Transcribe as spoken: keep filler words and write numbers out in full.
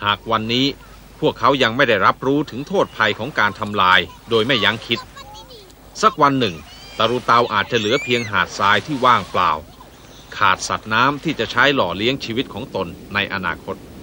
หากวันนี้พวกเขายังไม่ได้รับรู้ถึงโทษภัยของการทำลายโดยไม่ยั้งคิดสักวันหนึ่งตารูเตาอาจจะเหลือเพียงหาดทรายที่ว่างเปล่าขาดสัตว์น้ำที่จะใช้หล่อเลี้ยงชีวิตของตนในอนาคต